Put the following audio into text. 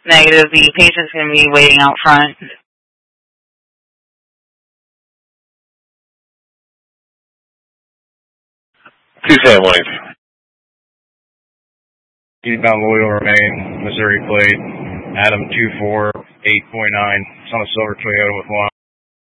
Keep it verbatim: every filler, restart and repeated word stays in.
Negative. The patient's going to be waiting out front. Two families. Eastbound Louisville remain, Missouri plate, Adam two four eight point nine. It's on a silver Toyota with one.